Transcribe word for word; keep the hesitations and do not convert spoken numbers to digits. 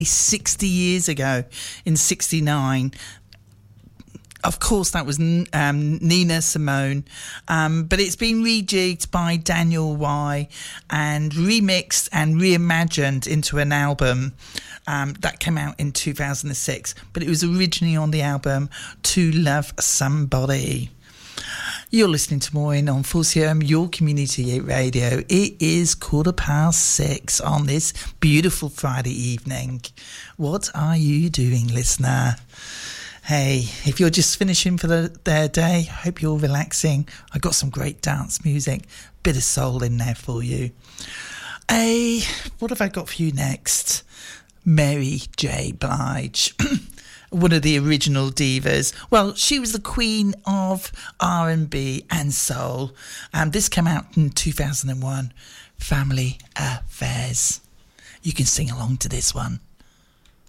sixty years ago in sixty-nine. Of course, that was um, Nina Simone, um, but it's been rejigged by Daniel Y and remixed and reimagined into an album um, that came out in two thousand six, but it was originally on the album To Love Somebody. You're listening to Maureen on four C M, your community radio. It is quarter past six on this beautiful Friday evening. What are you doing, listener? Hey, if you're just finishing for the, their day, hope you're relaxing. I got some great dance music, bit of soul in there for you. Hey, what have I got for you next? Mary J. Blige, one of the original divas. Well, she was the queen of R and B and soul. Um, this came out in two thousand one, Family Affairs. You can sing along to this one.